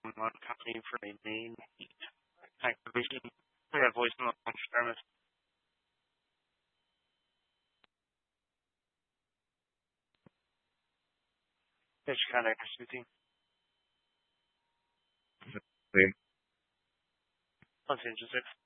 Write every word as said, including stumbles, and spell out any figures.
one company for a main heat activation. We have voicemail on service. Pitch contact speaking. Sí. Los ciento six.